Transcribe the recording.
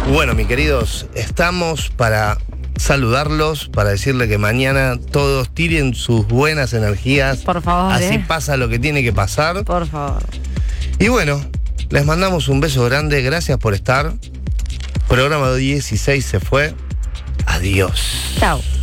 Bueno, mis queridos, estamos para saludarlos, para decirle que mañana todos tiren sus buenas energías. Por favor, Así pasa lo que tiene que pasar. Por favor. Y bueno, les mandamos un beso grande. Gracias por estar. Programa 16 se fue. Adiós. Chao.